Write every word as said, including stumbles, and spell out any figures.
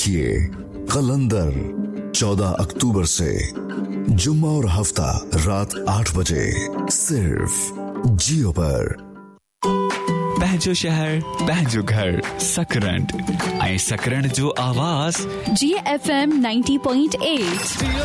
देखिए कलंदर चौदह अक्टूबर से जुम्मा और हफ्ता रात आठ बजे सिर्फ जियो पर। पहजो शहर पहजो घर सकरंड ऐं सकरंड जो आवाज़ जी F M ninety point eight.